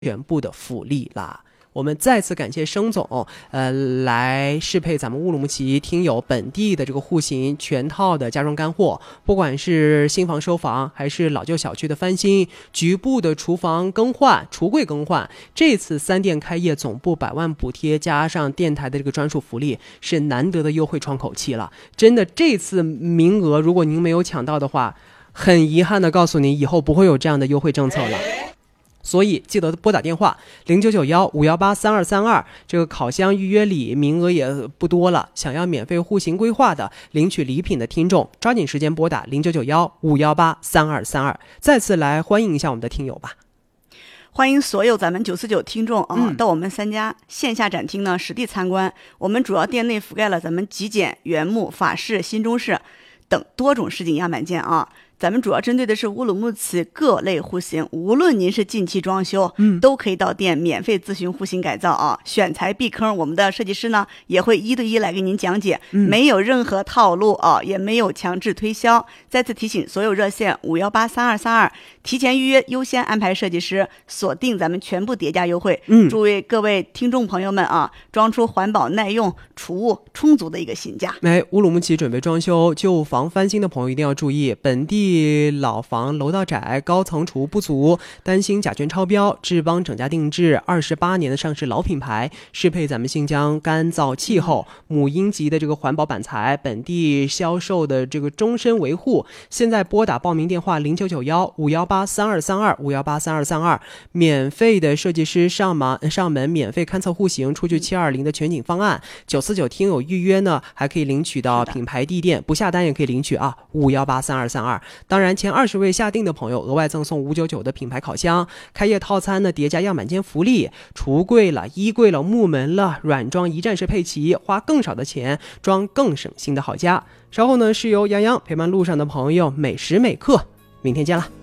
全部的福利啦。我们再次感谢生总，来适配咱们乌鲁木齐听友本地的这个户型全套的家装干货，不管是新房收房，还是老旧小区的翻新，局部的厨房更换、橱柜更换，这次3店开业总部100万补贴加上电台的这个专属福利，是难得的优惠窗口期了。真的，这次名额如果您没有抢到的话，很遗憾的告诉您，以后不会有这样的优惠政策了。所以记得拨打电话0991-518-3232，这个烤箱预约礼名额也不多了，想要免费户型规划的、领取礼品的听众，抓紧时间拨打0991-518-3232。再次来欢迎一下我们的听友吧。 欢迎所有咱们949听众到我们3家线下展厅呢实地参观。我们主要店内覆盖了咱们极简、原木、法式、新中式等多种实景样板间啊。咱们主要针对的是乌鲁木齐各类户型，无论您是近期装修，都可以到店免费咨询户型改造啊，选材避坑，我们的设计师呢也会1对1来给您讲解，没有任何套路啊，也没有强制推销。再次提醒所有热线518-3232，提前预约，优先安排设计师，锁定咱们全部叠加优惠。祝各位听众朋友们啊，装出环保耐用、储物充足的一个新家。 乌鲁木齐准备装修旧房翻新的朋友一定要注意，本地老房楼道窄，高层储物不足，担心甲醛超标，志邦整家定制28年的上市老品牌，适配咱们新疆干燥气候，母婴级的这个环保板材，本地销售的这个终身维护。现在拨打报名电话0991-518-3232，518-3232，免费的设计师上门免费勘测户型，出具720的全景方案。949听友预约呢，还可以领取到品牌地垫，不下单也可以领取啊，518-3232。当然前20位下定的朋友额外赠送599的品牌烤箱，开业套餐呢叠加样板间福利，橱柜了、衣柜了、木门了，软装一站式配齐，花更少的钱装更省心的好家。稍后呢是由杨洋陪伴路上的朋友每时每刻，明天见了。